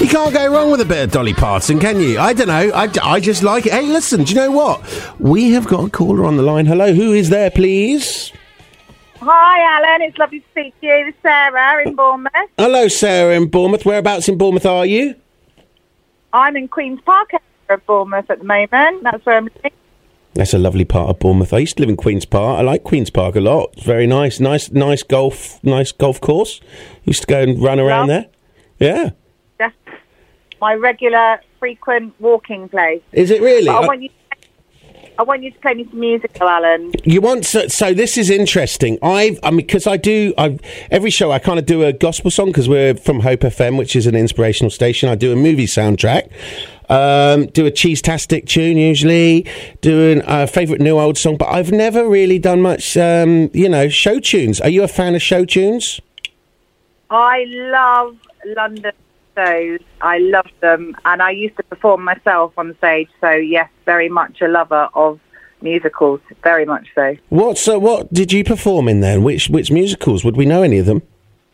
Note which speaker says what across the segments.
Speaker 1: You can't go wrong with a bit of Dolly Parton, can you? I don't know. I just like it. Hey, listen, do you know what? We have got a caller on the line. Hello, who is there, please?
Speaker 2: Hi, Alan. It's lovely to speak to you. It's Sarah in Bournemouth.
Speaker 1: Hello, Sarah in Bournemouth. Whereabouts in Bournemouth are you?
Speaker 2: I'm in Queen's Park area of Bournemouth at the moment. That's where I'm living.
Speaker 1: That's a lovely part of Bournemouth. I used to live in Queen's Park. I like Queen's Park a lot. It's very nice golf course. Used to go and run around there. Yeah.
Speaker 2: That's my regular, frequent walking place.
Speaker 1: Is it really?
Speaker 2: But I want you to play me some music, Alan.
Speaker 1: You want so this is interesting. Because every show I kind of do a gospel song because we're from Hope FM, which is an inspirational station. I do a movie soundtrack. Do a cheese-tastic tune usually, doing a favourite new old song, but I've never really done much, show tunes. Are you a fan of show tunes?
Speaker 2: I love London shows. I love them, and I used to perform myself on stage, so yes, very much a lover of musicals, very much so.
Speaker 1: What did you perform in then? Which musicals? Would we know any of them?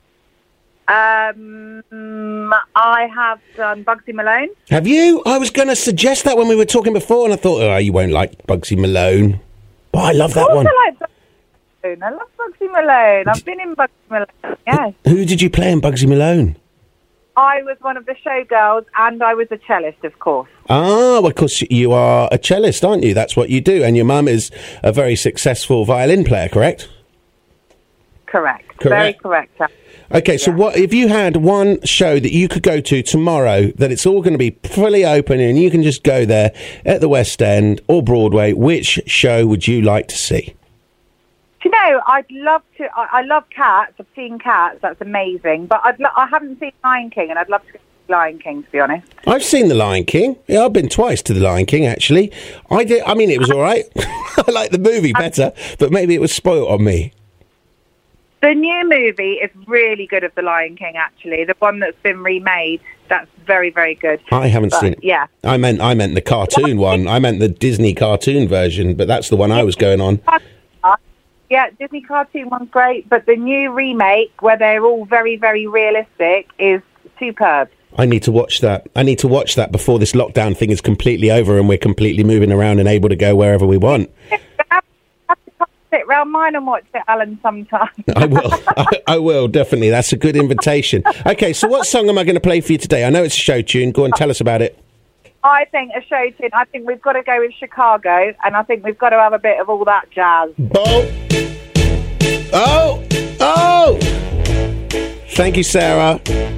Speaker 2: I have done Bugsy Malone.
Speaker 1: Have you? I was going to suggest that when we were talking before, and I thought, you won't like Bugsy Malone. But I love that one.
Speaker 2: I like Bugsy Malone. I love Bugsy Malone. I've been in Bugsy Malone, yes.
Speaker 1: Who did you play in Bugsy Malone?
Speaker 2: I was one of the showgirls, and I was a cellist, of course.
Speaker 1: Ah, of course, you are a cellist, aren't you? That's what you do. And your mum is a very successful violin player, correct?
Speaker 2: Correct. Very correct.
Speaker 1: Okay, so what if you had one show that you could go to tomorrow that it's all going to be fully open and you can just go there at the West End or Broadway? Which show would you like to see?
Speaker 2: Do you know, I'd love to. I love Cats. I've seen Cats. That's amazing. But I haven't seen Lion King, and I'd love to see Lion King, to be honest.
Speaker 1: I've seen The Lion King. Yeah, I've been twice to The Lion King, actually. I did. I mean, it was all right. I like the movie better, but maybe it was spoilt on me.
Speaker 2: The new movie is really good of The Lion King, actually. The one that's been remade, that's very, very good.
Speaker 1: I haven't seen it.
Speaker 2: Yeah.
Speaker 1: I meant the cartoon one. I meant the Disney cartoon version, but that's the one I was going on.
Speaker 2: Yeah, Disney cartoon one's great, but the new remake, where they're all very, very realistic, is superb.
Speaker 1: I need to watch that. I need to watch that before this lockdown thing is completely over and we're completely moving around and able to go wherever we want.
Speaker 2: Sit round mine and watch it, Alan, sometime.
Speaker 1: I will. I will, definitely. That's a good invitation. Okay, so what song am I going to play for you today? I know it's a show tune. Go and tell us about it.
Speaker 2: I think a show tune. I think we've got to go with Chicago, and I think we've got to have a bit of all that jazz.
Speaker 1: Oh! Thank you, Sarah.